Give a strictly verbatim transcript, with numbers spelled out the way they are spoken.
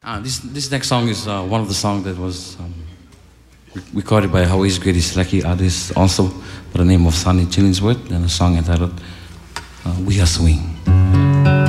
Uh, this this next song is uh, one of the songs that was um, re- recorded by Hawaii's greatest Lucky artist, also by the name of Sonny Chillingsworth, and a song entitled uh, "We Are Swing."